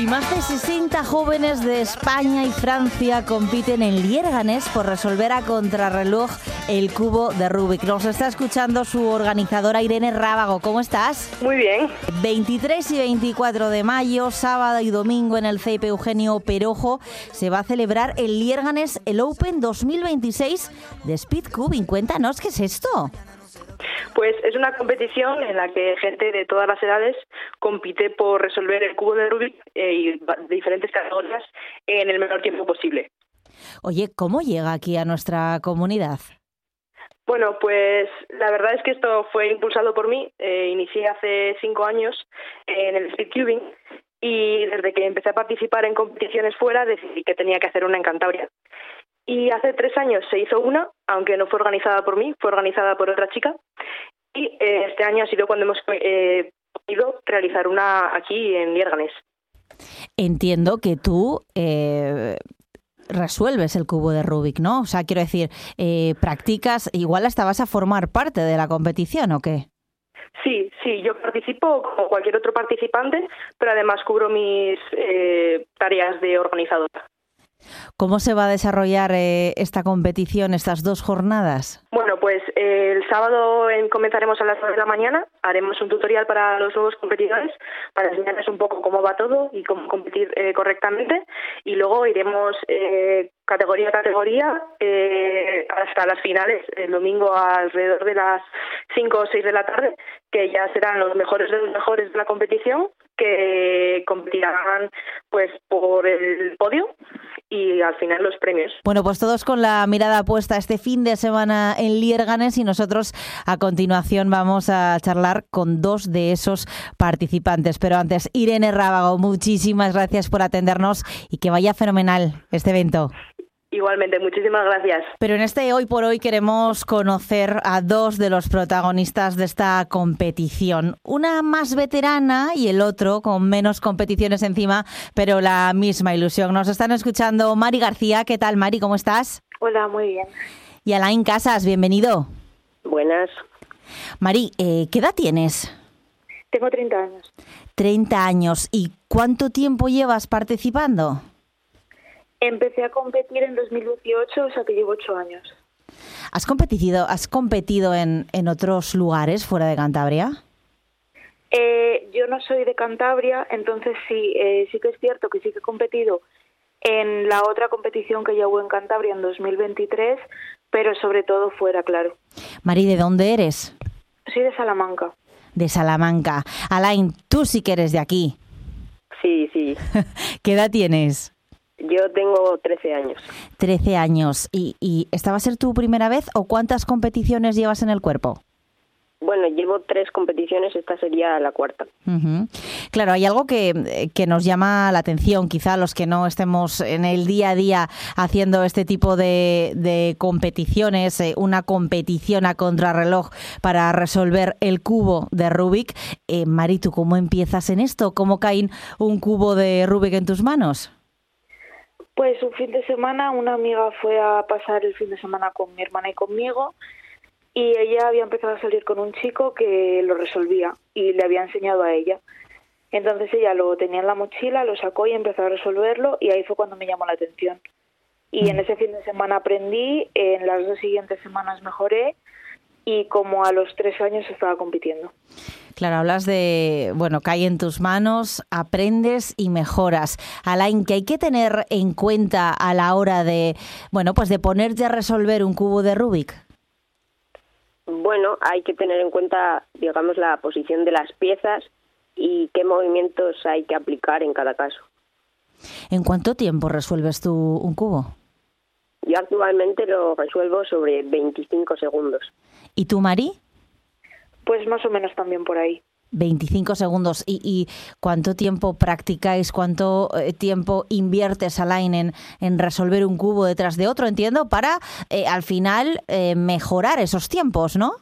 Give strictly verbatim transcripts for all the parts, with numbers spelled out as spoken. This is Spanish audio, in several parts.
Y más de sesenta jóvenes de España y Francia compiten en Liérganes por resolver a contrarreloj el cubo de Rubik. Nos está escuchando su organizadora Irene Rábago. ¿Cómo estás? Muy bien. veintitrés y veinticuatro de mayo, sábado y domingo en el C I P Eugenio Perojo se va a celebrar en Liérganes el Open dos mil veintiséis de Speedcubing. Cuéntanos, ¿qué es esto? Pues es una competición en la que gente de todas las edades compite por resolver el cubo de Rubik eh, y de diferentes categorías en el menor tiempo posible. Oye, ¿cómo llega aquí a nuestra comunidad? Bueno, pues la verdad es que esto fue impulsado por mí. Eh, inicié hace cinco años en el Speedcubing y desde que empecé a participar en competiciones fuera decidí que tenía que hacer una en Cantabria. Y hace tres años se hizo una, aunque no fue organizada por mí, fue organizada por otra chica. Y eh, este año ha sido cuando hemos eh, podido realizar una aquí en Liérganes. Entiendo que tú eh, resuelves el cubo de Rubik, ¿no? O sea, quiero decir, eh, practicas, igual hasta vas a formar parte de la competición, ¿o qué? Sí, sí, yo participo como cualquier otro participante, pero además cubro mis eh, tareas de organizadora. ¿Cómo se va a desarrollar eh, esta competición, estas dos jornadas? Bueno, pues eh, el sábado en, comenzaremos a las nueve de la mañana, haremos un tutorial para los nuevos competidores para enseñarles un poco cómo va todo y cómo competir eh, correctamente, y luego iremos eh, categoría a categoría eh, hasta las finales, el domingo alrededor de las cinco o seis de la tarde, que ya serán los mejores de los mejores de la competición, que competirán pues por el podio y al final los premios. Bueno, pues todos con la mirada puesta este fin de semana en Liérganes, y nosotros a continuación vamos a charlar con dos de esos participantes. Pero antes, Irene Rábago, muchísimas gracias por atendernos y que vaya fenomenal este evento. Igualmente, muchísimas gracias. Pero en este Hoy por Hoy queremos conocer a dos de los protagonistas de esta competición. Una más veterana y el otro con menos competiciones encima, pero la misma ilusión. Nos están escuchando Mari García. ¿Qué tal, Mari? ¿Cómo estás? Hola, muy bien. Y Alain Casas, bienvenido. Buenas. Mari, eh, ¿qué edad tienes? Tengo treinta años. treinta años. ¿Y cuánto tiempo llevas participando? Empecé a competir en dos mil dieciocho, o sea que llevo ocho años. ¿Has competido, has competido en, en otros lugares fuera de Cantabria? Eh, yo no soy de Cantabria, entonces sí, eh, sí que es cierto que sí que he competido en la otra competición que ya hubo en Cantabria en dos mil veintitrés, pero sobre todo fuera, claro. Mari, ¿de dónde eres? Soy de Salamanca. De Salamanca. Alain, tú sí que eres de aquí. Sí, sí. ¿Qué edad tienes? Yo tengo trece años. trece años. ¿Y, y esta va a ser tu primera vez o cuántas competiciones llevas en el cuerpo? Bueno, llevo tres competiciones, esta sería la cuarta. Uh-huh. Claro, hay algo que, que nos llama la atención, quizá los que no estemos en el día a día haciendo este tipo de, de competiciones, eh, una competición a contrarreloj para resolver el cubo de Rubik. Eh, Mari, ¿tú cómo empiezas en esto? ¿Cómo cae un cubo de Rubik en tus manos? Pues un fin de semana una amiga fue a pasar el fin de semana con mi hermana y conmigo, y ella había empezado a salir con un chico que lo resolvía y le había enseñado a ella. Entonces ella lo tenía en la mochila, lo sacó y empezó a resolverlo, y ahí fue cuando me llamó la atención. Y en ese fin de semana aprendí, en las dos siguientes semanas mejoré, y como a los tres años estaba compitiendo. Claro, hablas de, bueno, cae en tus manos, aprendes y mejoras. Alain, ¿qué hay que tener en cuenta a la hora de, bueno, pues de ponerte a resolver un cubo de Rubik? Bueno, hay que tener en cuenta, digamos, la posición de las piezas y qué movimientos hay que aplicar en cada caso. ¿En cuánto tiempo resuelves tú un cubo? Yo actualmente lo resuelvo sobre veinticinco segundos. ¿Y tú, Mari? Pues más o menos también por ahí. veinticinco segundos. ¿Y, y cuánto tiempo practicáis, cuánto eh, tiempo inviertes, Alain, en, en resolver un cubo detrás de otro, entiendo, para eh, al final eh, mejorar esos tiempos, ¿no?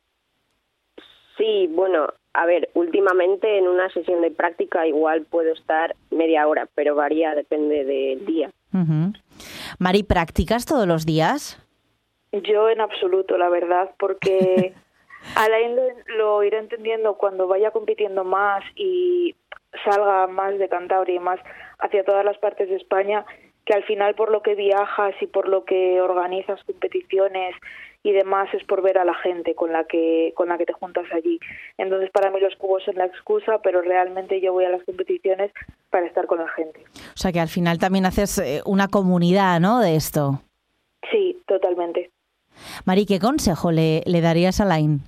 Sí, bueno, a ver, últimamente en una sesión de práctica igual puedo estar media hora, pero varía, depende del día. Uh-huh. Mari, ¿practicas todos los días? Yo en absoluto, la verdad, porque Alain lo, lo irá entendiendo cuando vaya compitiendo más y salga más de Cantabria y más hacia todas las partes de España, que al final por lo que viajas y por lo que organizas competiciones y demás es por ver a la gente con la que con la que te juntas allí. Entonces para mí los cubos son la excusa, pero realmente yo voy a las competiciones para estar con la gente. O sea que al final también haces una comunidad, ¿no?, de esto. Sí, totalmente. Mari, ¿qué consejo le, le darías a Alain?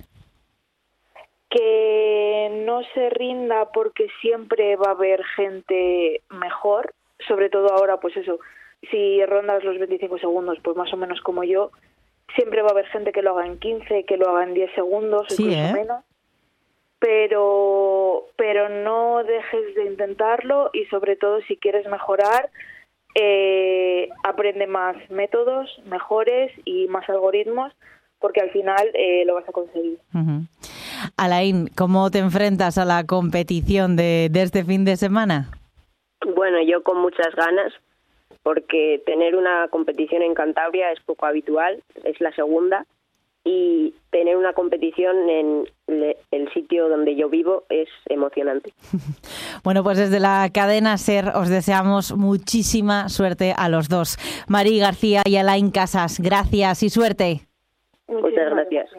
Que no se rinda porque siempre va a haber gente mejor, sobre todo ahora, pues eso, si rondas los veinticinco segundos, pues más o menos como yo, siempre va a haber gente que lo haga en quince, que lo haga en diez segundos, sí, incluso ¿eh? menos, pero, pero no dejes de intentarlo y sobre todo si quieres mejorar, eh, aprende más métodos, mejores y más algoritmos, porque al final eh, lo vas a conseguir. Uh-huh. Alain, ¿cómo te enfrentas a la competición de, de este fin de semana? Bueno, yo con muchas ganas, porque tener una competición en Cantabria es poco habitual, es la segunda, y tener una competición en el sitio donde yo vivo es emocionante. Bueno, pues desde la cadena SER os deseamos muchísima suerte a los dos. Mari García y Alain Casas, gracias y suerte. Muchas gracias.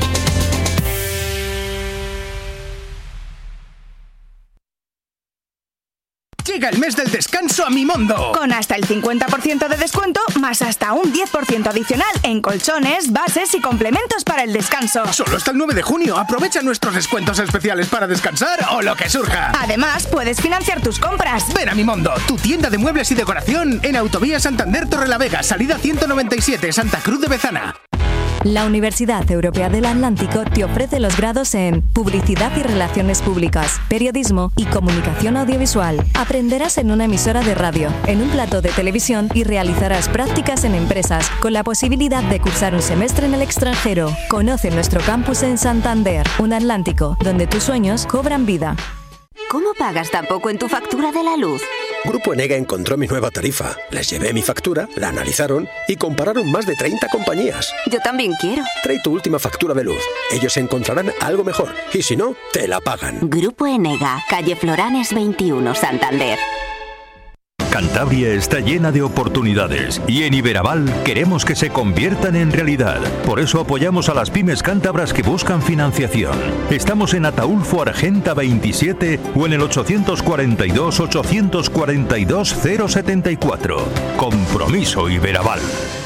Llega el mes del descanso a Mimondo. Con hasta el cincuenta por ciento de descuento, más hasta un diez por ciento adicional en colchones, bases y complementos para el descanso. Solo hasta el nueve de junio. Aprovecha nuestros descuentos especiales para descansar o lo que surja. Además, puedes financiar tus compras. Ven a Mimondo, tu tienda de muebles y decoración en Autovía Santander Torrelavega, salida ciento noventa y siete, Santa Cruz de Bezana. La Universidad Europea del Atlántico te ofrece los grados en Publicidad y Relaciones Públicas, Periodismo y Comunicación Audiovisual. Aprenderás en una emisora de radio, en un plató de televisión y realizarás prácticas en empresas, con la posibilidad de cursar un semestre en el extranjero. Conoce nuestro campus en Santander, un Atlántico donde tus sueños cobran vida. ¿Cómo pagas tan poco en tu factura de la luz? Grupo Enega encontró mi nueva tarifa. Les llevé mi factura, la analizaron y compararon más de treinta compañías. Yo también quiero. Trae tu última factura de luz. Ellos encontrarán algo mejor y si no, te la pagan. Grupo Enega, calle Floranes veintiuno, Santander. Cantabria está llena de oportunidades y en Iberaval queremos que se conviertan en realidad. Por eso apoyamos a las pymes cántabras que buscan financiación. Estamos en Ataulfo Argenta veintisiete o en el ochocientos cuarenta y dos, ochocientos cuarenta y dos, cero setenta y cuatro. Compromiso Iberaval.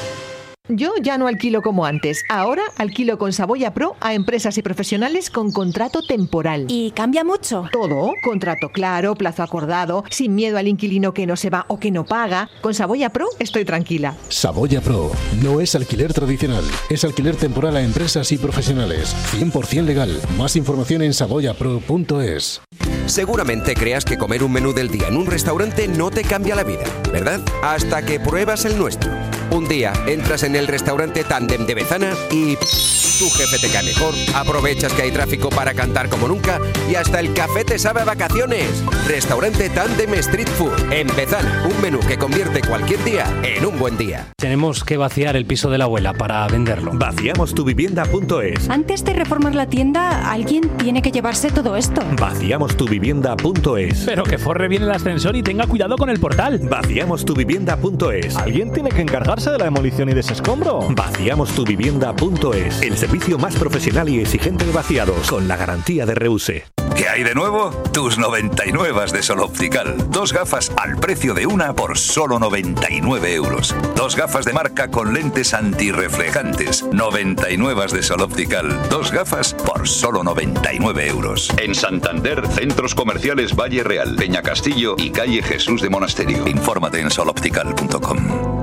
Yo ya no alquilo como antes. Ahora alquilo con Saboya Pro a empresas y profesionales con contrato temporal. ¿Y cambia mucho? Todo. Contrato claro, plazo acordado, sin miedo al inquilino que no se va o que no paga. Con Saboya Pro estoy tranquila. Saboya Pro no es alquiler tradicional. Es alquiler temporal a empresas y profesionales. cien por ciento legal. Más información en saboya pro punto es. Seguramente creas que comer un menú del día en un restaurante no te cambia la vida, ¿verdad? Hasta que pruebas el nuestro. Un día entras en el restaurante Tándem de Bezana y tu jefe te cae mejor, aprovechas que hay tráfico para cantar como nunca y hasta el café te sabe a vacaciones. Restaurante Tándem Street Food en Bezana, un menú que convierte cualquier día en un buen día. Tenemos que vaciar el piso de la abuela para venderlo. Vaciamos tu vivienda punto es. Antes de reformar la tienda, alguien tiene que llevarse todo esto. Vaciamos tu vivienda punto es. Pero que forre bien el ascensor y tenga cuidado con el portal. Vaciamos tu vivienda punto es. Alguien tiene que encargarse de la demolición y desescombro. Vaciamos tu vivienda punto es. El servicio más profesional y exigente de vaciados, con la garantía de Reuse. ¿Qué hay de nuevo? Tus noventa y nueve de Sol Optical. Dos gafas al precio de una por solo noventa y nueve euros. Dos gafas de marca con lentes antirreflejantes. noventa y nueve de Sol Optical. Dos gafas por solo noventa y nueve euros. En Santander, centros comerciales Valle Real, Peña Castillo y calle Jesús de Monasterio. Infórmate en sol optical punto com.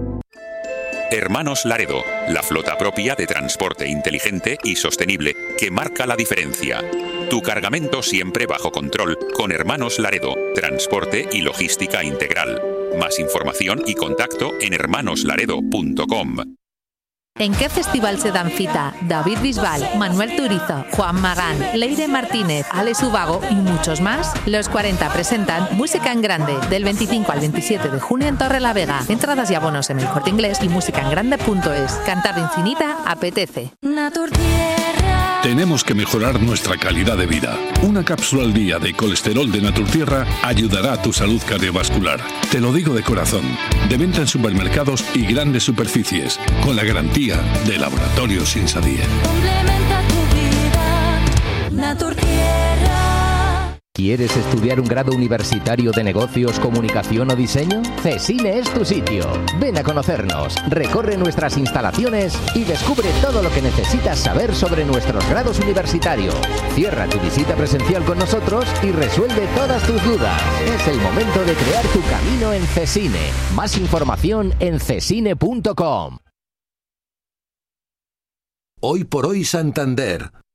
Hermanos Laredo, la flota propia de transporte inteligente y sostenible que marca la diferencia. Tu cargamento siempre bajo control con Hermanos Laredo, transporte y logística integral. Más información y contacto en hermanos laredo punto com. ¿En qué festival se dan cita David Bisbal, Manuel Turizo, Juan Magán, Leire Martínez, Alex Ubago y muchos más? Los cuarenta presentan Música en Grande del veinticinco al veintisiete de junio en Torrelavega. Entradas y abonos en El Corte Inglés y música en grande punto es. Cantar infinita apetece. Tenemos que mejorar nuestra calidad de vida. Una cápsula al día de colesterol de Naturtierra ayudará a tu salud cardiovascular. Te lo digo de corazón. De venta en supermercados y grandes superficies, con la garantía de Laboratorios Insadier. Complementa tu vida, Naturtierra. ¿Quieres estudiar un grado universitario de negocios, comunicación o diseño? CESINE es tu sitio. Ven a conocernos, recorre nuestras instalaciones y descubre todo lo que necesitas saber sobre nuestros grados universitarios. Cierra tu visita presencial con nosotros y resuelve todas tus dudas. Es el momento de crear tu camino en CESINE. Más información en cesine punto com. Hoy por hoy Santander.